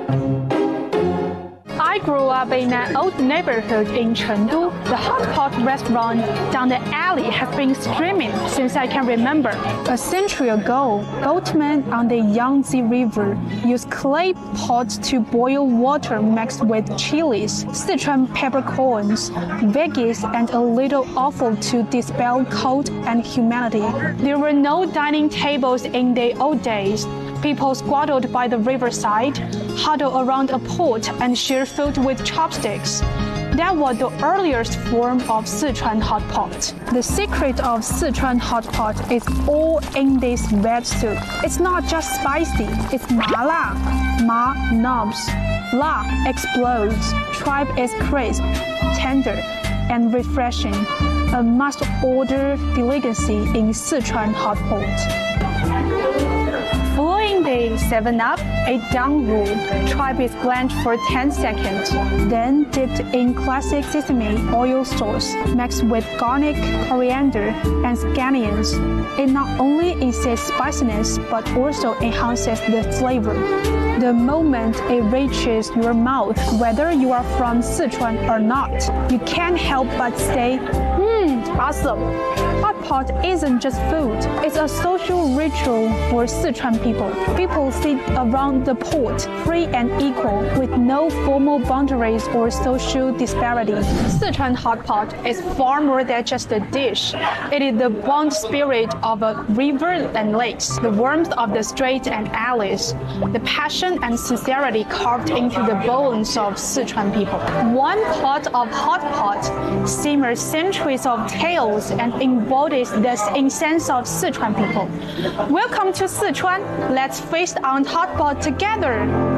I grew up in an old neighborhood in Chengdu. The hot pot restaurant down the alley has been streaming since I can remember. A century ago, boatmen on the Yangtze River used clay pots to boil water mixed with chilies, Sichuan peppercorns, veggies, and a little offal to dispel cold and humanity. There were no dining tables in the old days. People squatted by the riverside, huddled around a pot, and shared food with chopsticks. That was the earliest form of Sichuan hot pot. The secret of Sichuan hot pot is all in this red soup. It's not just spicy, it's mala. Ma knobs, la explodes, tribe is crisp, tender, and refreshing. A must-order delicacy in Sichuan hot pot. Following the 7-Up, a dangwu, tribe is blanched for 10 seconds, then dipped in classic sesame oil sauce mixed with garlic, coriander, and scallions. It not only insists spiciness but also enhances the flavor. The moment it reaches your mouth, whether you are from Sichuan or not, you can't help but say, awesome. Hot pot isn't just food, it's a social ritual for Sichuan people. People sit around the pot, free and equal, with no formal boundaries or social disparity. Sichuan hot pot is far more than just a dish. It is the bond spirit of a river and lakes, the warmth of the streets and alleys, the passion and sincerity carved into the bones of Sichuan people. One pot of hot pot simmers centuries of tales and embodies the essence of Sichuan people. Welcome to Sichuan. Let's feast on hot pot together.